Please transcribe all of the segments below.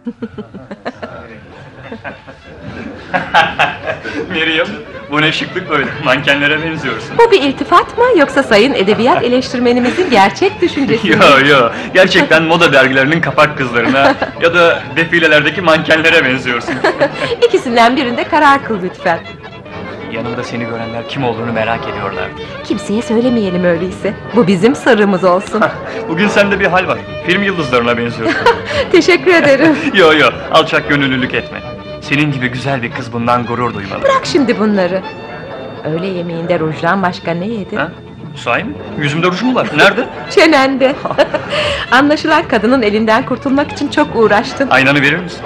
Miriam, bu ne şıklık böyle, mankenlere benziyorsun. Bu bir iltifat mı yoksa sayın edebiyat eleştirmenimizin gerçek düşüncesi mi? Yo, gerçekten moda dergilerinin kapak kızlarına ya da defilelerdeki mankenlere benziyorsun. İkisinden birinde karar kıl lütfen. Yanımda seni görenler kim olduğunu merak ediyorlar. Kimseye söylemeyelim öyleyse. Bu bizim sırrımız olsun. Bugün sende bir hal var, film yıldızlarına benziyorsun. Teşekkür ederim. Yo, alçak gönüllülük etme. Senin gibi güzel bir kız bundan gurur duymalı. Bırak şimdi bunları. Öğle yemeğinde rujdan başka ne yedin? Ha? Sahi mi? Yüzümde ruj mu var? Nerede? Çenende. Anlaşılan kadının elinden kurtulmak için çok uğraştın. Aynanı verir misin?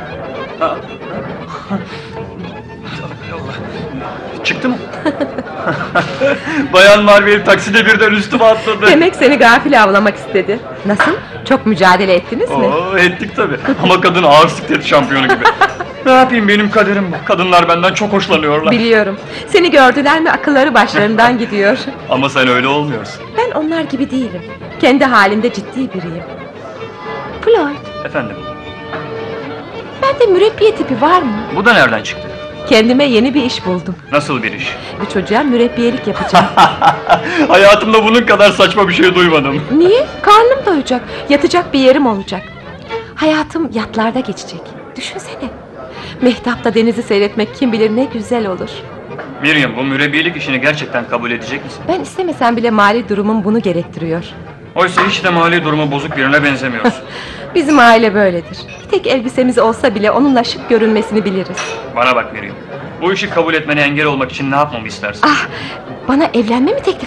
Çıktı mı? Bayan Marvel takside birden üstüme atladı. Demek seni gafil avlamak istedi. Nasıl? Çok mücadele ettiniz mi? Oo, ettik tabi. Ama kadın ağır siklet şampiyonu gibi. Ne yapayım, benim kaderim bu. Kadınlar benden çok hoşlanıyorlar. Biliyorum. Seni gördüler mi akılları başlarından gidiyor. Ama sen öyle olmuyorsun. Ben onlar gibi değilim. Kendi halimde ciddi biriyim. Floyd, Efendim, bende mürebbiye tipi var mı? bu da nereden çıktı? Kendime yeni bir iş buldum. Nasıl bir iş? Bir çocuğa mürebbiyelik yapacağım. Hayatımda bunun kadar saçma bir şey duymadım. Niye? Karnım doyacak. Yatacak bir yerim olacak. Hayatım yatlarda geçecek. Düşünsene. Mehtapta denizi seyretmek kim bilir ne güzel olur. Miriam, bu mürebbiyelik işini gerçekten kabul edecek misin? Ben istemesem bile mali durumum bunu gerektiriyor. Oysa hiç de mali durumu bozuk birine benzemiyorsun. Bizim aile böyledir. Bir tek elbisemiz olsa bile onunla şık görünmesini biliriz. Bana bak Miriam, bu işi kabul etmene engel olmak için ne yapmamı istersin? Ah, bana evlenme mi teklif